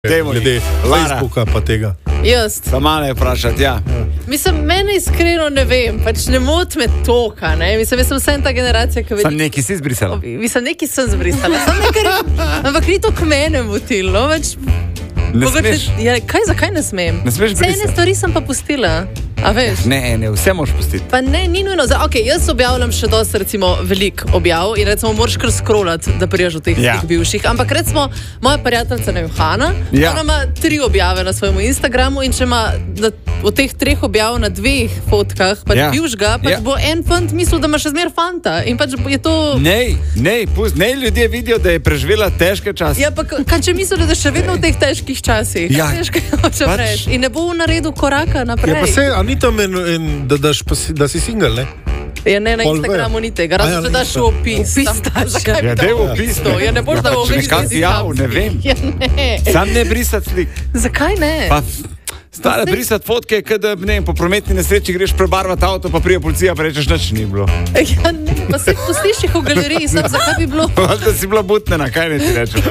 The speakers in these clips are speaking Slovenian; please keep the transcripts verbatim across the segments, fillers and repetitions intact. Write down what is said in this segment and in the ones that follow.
glede Facebooka pa tega. Jaz. Samo malo je vprašati, ja. ja. Mislim, mene iskreno ne vem, pač ne moti me toka, ne. Mislim, jaz sem vsem ta generacija, ki vedi... Sam neki si zbrisala. Mislim, neki sem zbrisala. Sam nekaj, ampak ni to k mene motilo, no, več... Ne smeš. Ja, kaj, zakaj ne smem? Ne smeš brisati. Vse ene stvari sem pa pustila. A veš? Ne, ne, vse moraš pustiti. Pa ne, ni nujno. Za, okay, jaz objavljam še dosti, recimo, velik objav in recimo moraš kar scrollati, da priješ od teh ja. bivših. Ampak recimo, moja prijateljica Johana, ja. ona ima tri objave na svojem Instagramu in če ima na, od teh treh objav na dveh fotkah, pač ja. bivšga, pač ja. bo en fant mislil, da ima še zmer fanta. In pač je to... Nej, nej, pust, nej, ljudje vidijo, da je preživela težke čase. Ja, pa kaj če mislijo, da je še vedno v teh težkih časih? Ja. Težke hoče pač... reči. In ne bo naredil koraka naprej. Ja, pa se, a ni tam en, en da, daš, da si single, ne? Ja, ne, na Instagramu ni tega. Razen, da daš v opis. Ja, da je v opis. Ja, ne boš da v opis. Nekak jav, ne vem. Ja, ne. Sam ne brisati slik. Zakaj ne? Pa, stara brisati fotke, kada, ne vem, po prometni nesreči greš prebarvati avto, pa prije policija, pa rečeš, nič ni bilo. Ja, ne, pa se pustiš jih v galeriji, sam zakaj bi bilo? Da si bila butnena, kaj ne ti rečem?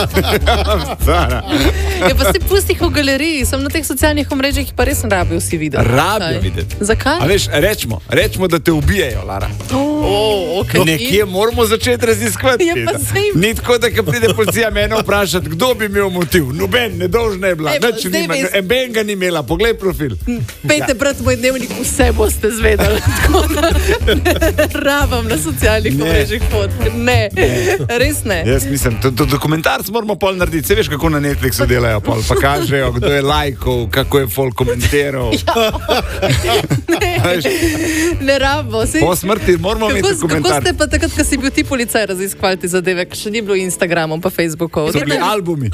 Stara. Ja, pa se pustih v galeriji, sem na teh socialnih omrežjih, pa res rabijo vsi videti. Rabijo videti. Zakaj? A veš, rečemo, rečemo, da te ubijajo, Lara. Oh, okay. No, nekje moramo začeti raziskovati. Ja, pa sej... Ni tako, da ko pride policija mene vprašati, kdo bi imel motiv. Noben, nedolžna je bila. Ej, Nič nima, ves... noben ga ni imela. Poglej profil. Pejte ja. brat moj dnevnik, vse boste zvedeli. Tako da ne rabam na socialnih omrežjih fotk. Ne, res ne. Jaz mislim, to, to dokumentarc moramo pol narediti. Se veš, kako na Netflixu delajo pol. Pa kažejo, kdo je lajkov, kako je folk komentiral. Ja. Ne, ne rabo. Sej... Po smrti moramo imeti dokumentarc. Kako ste pa takrat, ko si bil ti policaj raziskovali te zadeve, ko še ni bilo Instagramom pa Facebookov? So bili albumi.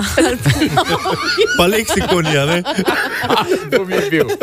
Pa leksikonija, ne? Album je bil.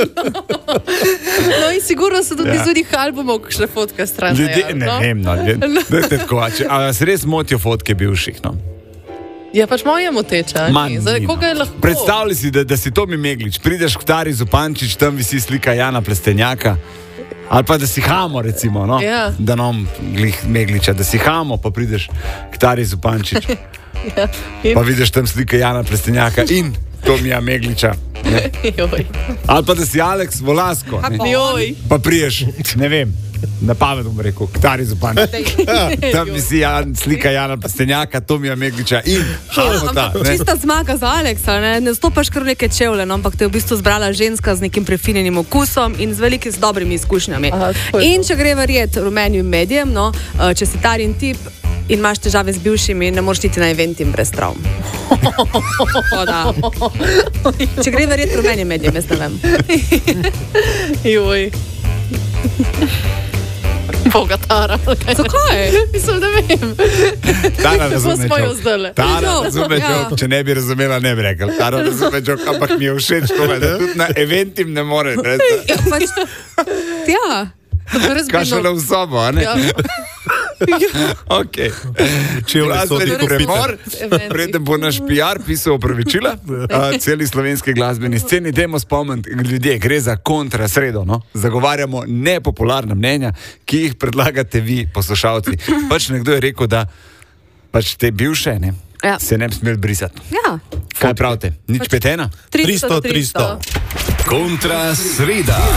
No in sigurno so tudi ja. iz unih albumov kakšne fotke stran. Ljudje, ja, ne no? vem, no. Dajte tako, če, a vas res motijo fotke bivših, no? Ja, pač moja moteča. Zdaj, koga je lahko? Predstavljaj si, da, da si Tomi Meglič, prideš k Tari Zupančič, tam visi slika Jana Plestenjaka, ali pa da si Hamo, recimo, no? Ja. Da nam glih Megliča, da si Hamo, pa prideš k Tari Zupančič. Ja. In... Pa vidiš tam slika Jana Plestenjaka in Tomija Megliča. Ali pa da si Aleks Volasko. Pa priješ, ne vem, na pamet bom rekel, k Tari Zupančič. Tam visi Jan, slika Jana Plestenjaka, Tomija Megliča in Hamota. Čista zmaga za Aleksa, ne, ne stopaš kar neke čevle, no, ampak te je v bistvu zbrala ženska z nekim prefinjenim okusom in z velikim s dobrimi izkušnjami. Aha, in če gre verjeti rumenim medijem, no, če si Tarin tip in imaš težave z bivšimi, ne moreš iti na eventim brez travm. Če gre verjeti rumenim medijem, jaz ne vem. Joj. Boga Tara. Zakaj? Mislim, da vem. Tara razume čok. Tara razume ja. čok. Če ne bi razumela, ne bi rekel. Tara razume čok, ampak mi je všeč to, da tudi na eventim ne more. Ja, pač, ja. Kaj šele v sobo, a ne? Ja. Ok. Glasbeni premor, preden bo naš P R pisal opravičila celi slovenski glasbeni sceni. Dajmo spomniti, ljudje, gre za kontrasredo, no? Zagovarjamo nepopularna mnenja, ki jih predlagate vi, poslušalci. Pač nekdo je rekel, da pač te bivše, ne, ja. se ne bi smeli brisati. Ja. Kaj pravite? Nič pač petena? tristo, tristo. Kontrasreda.